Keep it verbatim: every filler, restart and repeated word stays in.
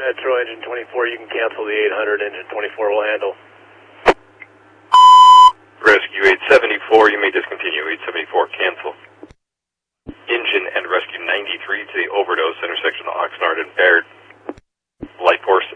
Metro engine twenty-four, you can cancel the eight hundred, engine twenty-four will handle. Rescue eight seventy-four, you may discontinue. eight seventy-four, cancel. Engine and Rescue ninety-three to the overdose intersection of Oxnard and Baird. Light Force